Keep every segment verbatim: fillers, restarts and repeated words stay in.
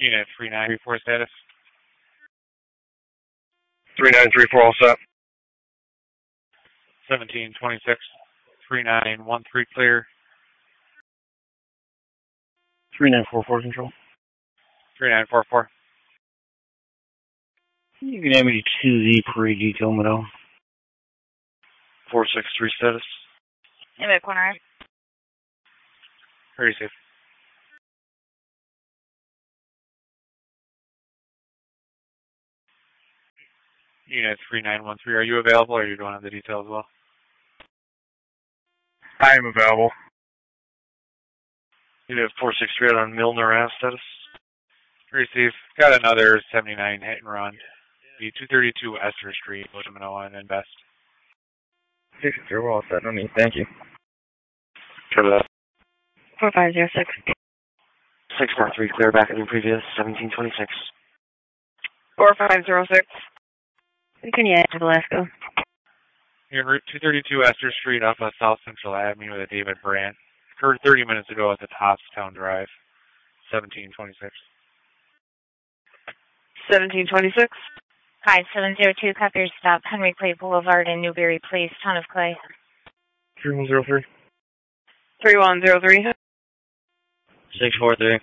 Unit three nine three four status. three nine three four all set. seventeen twenty-six, three nine one three clear. three nine four four control. three nine four four. You can have me two Z parade detail, Madonna. four six three status. Inmate corner. Very safe. Unit three nine one three, are you available or are you going on the detail as well? I am available. Unit four six three on Milner Ave status. Receive. Got another seventy-nine hit and run. The two thirty-two Esther Street, Manoa and Invest. six zero all set, no need, thank you. Cover that. four five zero six. six four three, clear back in your previous, seventeen twenty-six. four five zero six. Continue to Velasco. You're in Route two thirty-two Esther Street off of South Central Avenue with a David Brandt. Occurred thirty minutes ago at the Town Drive, seventeen twenty-six. seventeen twenty-six. Hi, seven zero two, copy your stop, Henry Clay Boulevard in Newberry Place, Town of Clay. three one zero three. three one zero three. six four three.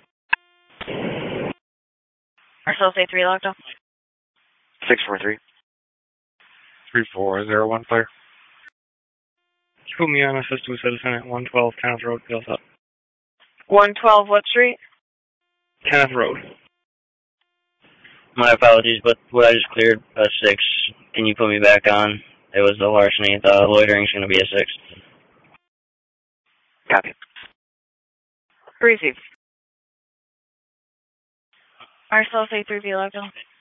Marcel, say three locked up. six four three. three four zero one clear. Put me on assist to a citizen at one twelve Kenneth Road, Fields up. one twelve what street? Kenneth Road. My apologies, but what I just cleared, a six. Can you put me back on? It was the larceny. The loitering's going to be a six. Copy. Receive. Marcel, say three B locked up.